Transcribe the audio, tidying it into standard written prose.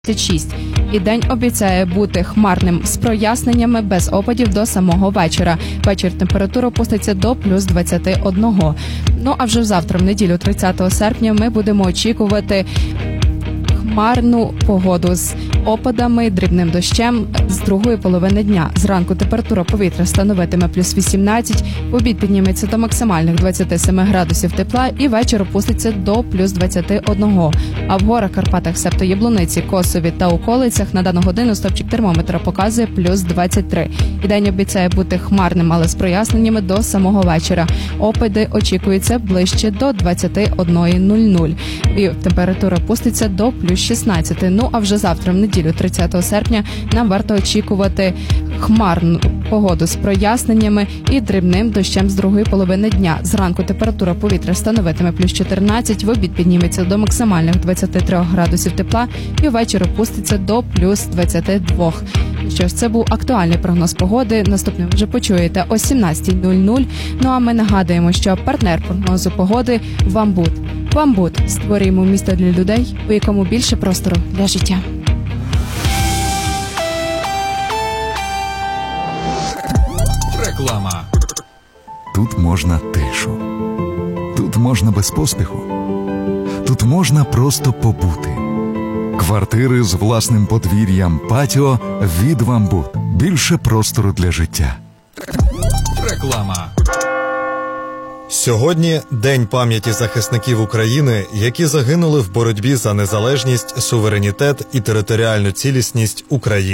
26. І день обіцяє бути хмарним з проясненнями без опадів до самого вечора. Вечір температура опуститься до плюс 21. Ну а вже завтра, в неділю 30 серпня, ми будемо очікувати хмарну погоду з опадами, дрібним дощем з другої половини дня. Зранку температура повітря становитиме плюс 18, в обід підніметься до максимальних 27 градусів тепла і вечір опуститься до плюс 21. А в горах, Карпатах, себто Яблуниці, Косові та околицях на дану годину стопчик термометра показує плюс 23. І день обіцяє бути хмарним, але з проясненнями до самого вечора. Опади очікуються ближче до 21:00. І температура опуститься до плюс 16. Ну а вже завтра, в неділю 30 серпня, нам варто очікувати хмарну погоду з проясненнями і дрібним дощем з другої половини дня. Зранку температура повітря становитиме плюс 14, в обід підніметься до максимальних 23 градусів тепла і ввечері опуститься до плюс 22. Що ж, це був актуальний прогноз погоди. Наступним вже почуєте о 17:00. Ну а ми нагадуємо, що партнер прогнозу погоди – Вамбут. Вамбут. Створюємо місто для людей, у якому більше простору для життя. Реклама. Тут можна тишу. Тут можна без поспіху. Тут можна просто побути. Квартири з власним подвір'ям, патіо від Вамбут. Більше простору для життя. Реклама. Сьогодні День пам'яті захисників України, які загинули в боротьбі за незалежність, суверенітет і територіальну цілісність України.